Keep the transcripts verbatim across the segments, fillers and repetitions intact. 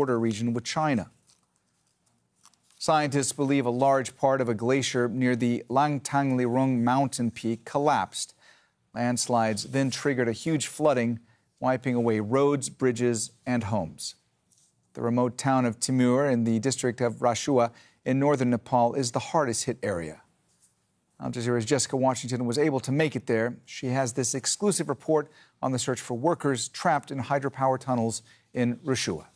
border region with China. Scientists believe a large part of a glacier near the Langtanglirung mountain peak collapsed. Landslides then triggered a huge flooding, wiping away roads, bridges, and homes. The remote town of Timur in the district of Rashua in northern Nepal is the hardest hit area. Al Jazeera's Jessica Washington was able to make it there. She has this exclusive report on the search for workers trapped in hydropower tunnels in Rashua.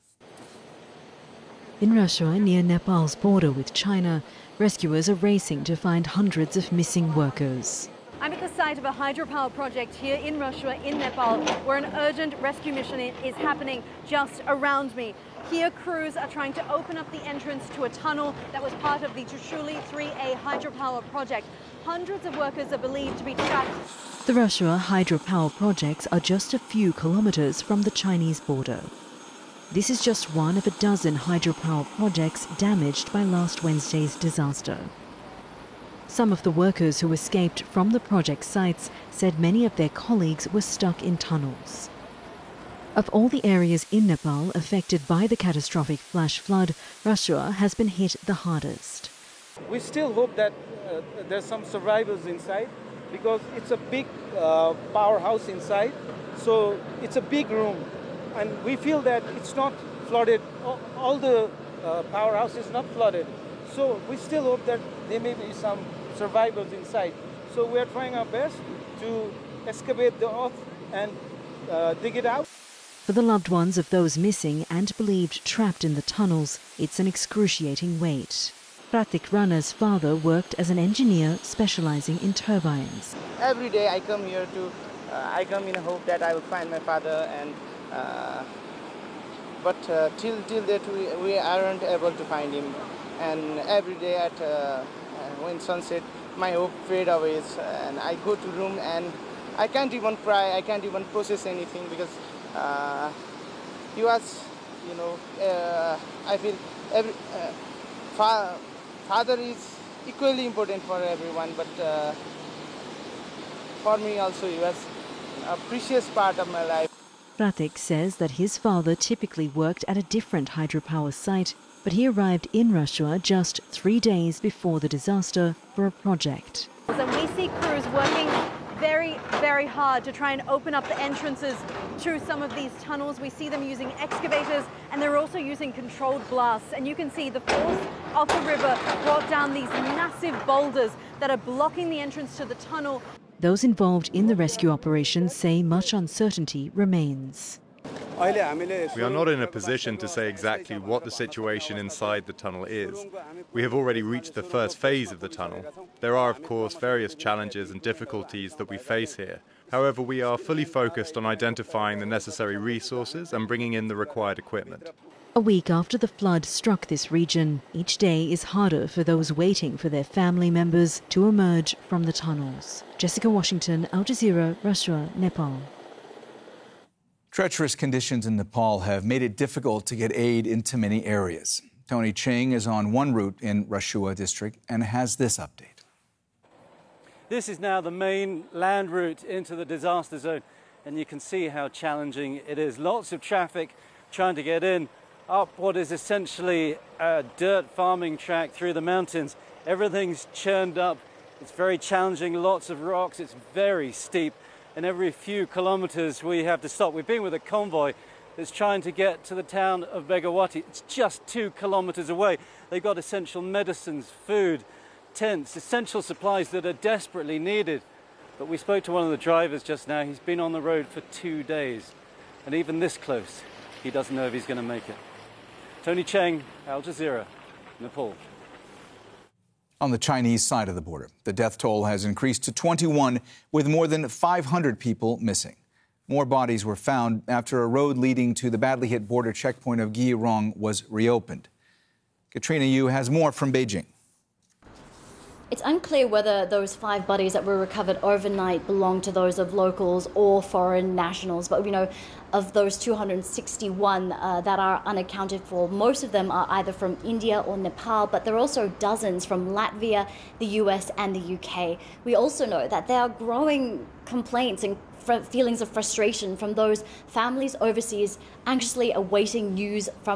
In Rashua, near Nepal's border with China, rescuers are racing to find hundreds of missing workers. I'm at the site of a hydropower project here in Rashua in Nepal, where an urgent rescue mission is happening just around me. Here, crews are trying to open up the entrance to a tunnel that was part of the Trishuli three A hydropower project. Hundreds of workers are believed to be trapped. The Rashua hydropower projects are just a few kilometres from the Chinese border. This is just one of a dozen hydropower projects damaged by last Wednesday's disaster. Some of the workers who escaped from the project sites said many of their colleagues were stuck in tunnels. Of all the areas in Nepal affected by the catastrophic flash flood, Rashua has been hit the hardest. We still hope that uh, there's some survivors inside, because it's a big uh, powerhouse inside, so it's a big room, and we feel that it's not flooded. All, all the uh, powerhouse is not flooded, so we still hope that there may be some survivors inside. So we are trying our best to excavate the earth and uh, dig it out. For the loved ones of those missing and believed trapped in the tunnels, it's an excruciating wait. Pratik Rana's father worked as an engineer specializing in turbines. Every day I come here to, uh, I come in hope that I will find my father, and uh, but uh, till till that we, we aren't able to find him. And every day at uh, when sunset, my hope fades away, and I go to room and I can't even cry, I can't even process anything, because uh, he was, you know, uh, I feel every uh, fa father is equally important for everyone, but uh, for me also he was a precious part of my life. Pratik says that his father typically worked at a different hydropower site, but he arrived in Rashua just three days before the disaster for a project. And we see crews working very, very hard to try and open up the entrances to some of these tunnels. We see them using excavators, and they're also using controlled blasts. And you can see the force of the river brought down these massive boulders that are blocking the entrance to the tunnel. Those involved in the rescue operation say much uncertainty remains. We are not in a position to say exactly what the situation inside the tunnel is. We have already reached the first phase of the tunnel. There are, of course, various challenges and difficulties that we face here. However, we are fully focused on identifying the necessary resources and bringing in the required equipment. A week after the flood struck this region, each day is harder for those waiting for their family members to emerge from the tunnels. Jessica Washington, Al Jazeera, Rashua, Nepal. Treacherous conditions in Nepal have made it difficult to get aid into many areas. Tony Cheng is on one route in Rashua district and has this update. This is now the main land route into the disaster zone, and you can see how challenging it is. Lots of traffic trying to get in up what is essentially a dirt farming track through the mountains. Everything's churned up. It's very challenging, lots of rocks. It's very steep. And every few kilometers we have to stop. We've been with a convoy that's trying to get to the town of Begawati. It's just two kilometers away. They've got essential medicines, food, tents, essential supplies that are desperately needed. But we spoke to one of the drivers just now. He's been on the road for two days. And even this close, he doesn't know if he's going to make it. Tony Cheng, Al Jazeera, Nepal. On the Chinese side of the border, the death toll has increased to twenty-one, with more than five hundred people missing. More bodies were found after a road leading to the badly hit border checkpoint of Giyirong was reopened. Katrina Yu has more from Beijing. It's unclear whether those five bodies that were recovered overnight belong to those of locals or foreign nationals. But, you know, of those two hundred sixty-one uh, that are unaccounted for, most of them are either from India or Nepal, but there are also dozens from Latvia, the U S and the U K. We also know that there are growing complaints and feelings of frustration from those families overseas anxiously awaiting news from